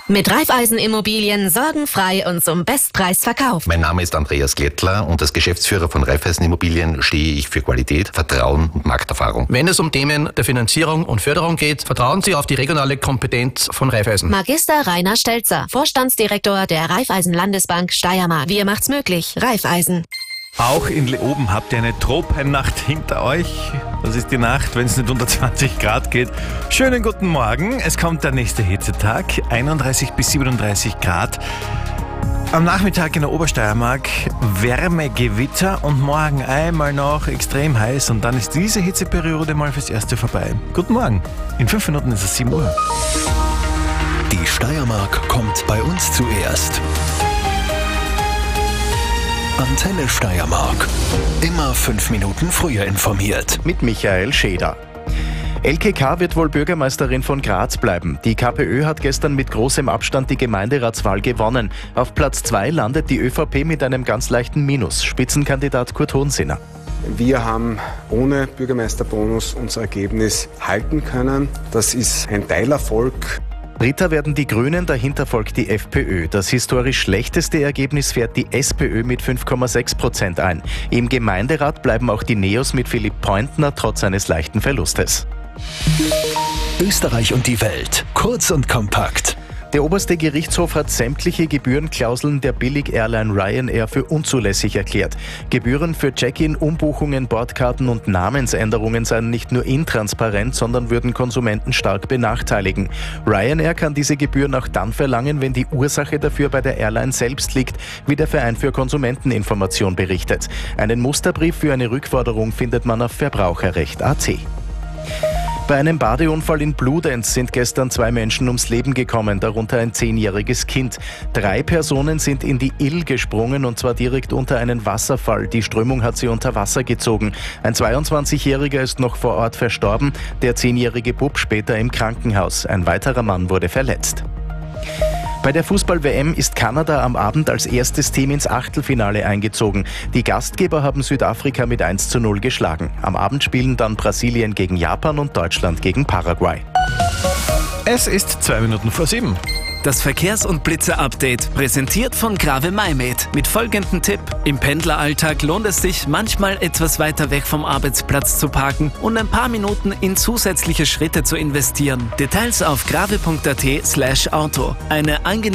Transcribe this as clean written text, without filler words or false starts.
Mit Raiffeisen Immobilien sorgenfrei und zum Bestpreis verkauft. Mein Name ist Andreas Glättler und als Geschäftsführer von Raiffeisen Immobilien stehe ich für Qualität, Vertrauen und Markterfahrung. Wenn es um Themen der Finanzierung und Förderung geht, vertrauen Sie auf die regionale Kompetenz von Raiffeisen. Magister Rainer Stelzer, Vorstandsdirektor der Raiffeisen Landesbank Steiermark. Wir macht's möglich. Raiffeisen. Auch in Leoben habt ihr eine Tropennacht hinter euch. Das ist die Nacht, wenn es nicht unter 20 Grad geht. Schönen guten Morgen. Es kommt der nächste Hitzetag. 31 bis 37 Grad. Am Nachmittag in der Obersteiermark Wärme, Gewitter und morgen einmal noch extrem heiß. Und dann ist diese Hitzeperiode mal fürs Erste vorbei. Guten Morgen. In 5 Minuten ist es 7 Uhr. Die Steiermark kommt bei uns zuerst. Antenne Steiermark. Immer 5 Minuten früher informiert. Mit Michael Scheder. Elke K. wird wohl Bürgermeisterin von Graz bleiben. Die KPÖ hat gestern mit großem Abstand die Gemeinderatswahl gewonnen. Auf Platz 2 landet die ÖVP mit einem ganz leichten Minus. Spitzenkandidat Kurt Hohensinner. Wir haben ohne Bürgermeisterbonus unser Ergebnis halten können. Das ist ein Teilerfolg. Dritter werden die Grünen, dahinter folgt die FPÖ. Das historisch schlechteste Ergebnis fährt die SPÖ mit 5,6% ein. Im Gemeinderat bleiben auch die Neos mit Philipp Pointner trotz eines leichten Verlustes. Österreich und die Welt. Kurz und kompakt. Der oberste Gerichtshof hat sämtliche Gebührenklauseln der Billig-Airline Ryanair für unzulässig erklärt. Gebühren für Check-in, Umbuchungen, Bordkarten und Namensänderungen seien nicht nur intransparent, sondern würden Konsumenten stark benachteiligen. Ryanair kann diese Gebühren auch dann verlangen, wenn die Ursache dafür bei der Airline selbst liegt, wie der Verein für Konsumenteninformation berichtet. Einen Musterbrief für eine Rückforderung findet man auf Verbraucherrecht.at. Bei einem Badeunfall in Bludenz sind gestern 2 Menschen ums Leben gekommen, darunter ein 10-jähriges Kind. 3 Personen sind in die Ill gesprungen und zwar direkt unter einen Wasserfall. Die Strömung hat sie unter Wasser gezogen. Ein 22-Jähriger ist noch vor Ort verstorben, der 10-jährige Bub später im Krankenhaus. Ein weiterer Mann wurde verletzt. Bei der Fußball-WM ist Kanada am Abend als erstes Team ins Achtelfinale eingezogen. Die Gastgeber haben Südafrika mit 1:0 geschlagen. Am Abend spielen dann Brasilien gegen Japan und Deutschland gegen Paraguay. Es ist 2 Minuten vor 7. Das Verkehrs- und Blitzer-Update, präsentiert von Grave Maimed. Mit folgendem Tipp: Im Pendleralltag lohnt es sich, manchmal etwas weiter weg vom Arbeitsplatz zu parken und ein paar Minuten in zusätzliche Schritte zu investieren. Details auf grave.at/auto. Eine angenehme